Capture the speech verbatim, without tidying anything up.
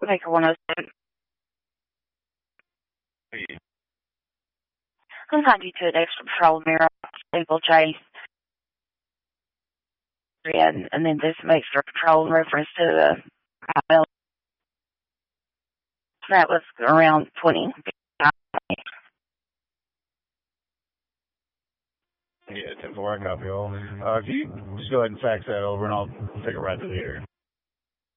Baker one oh seven. Yeah. one ninety-two at Extra Patrol, Mirror, Steeple Chase. And, and then this extra patrol in reference to the, well, that was around twenty. Yeah, ten four, I copy all. Uh, if you just go ahead and fax that over and I'll take it right to the air.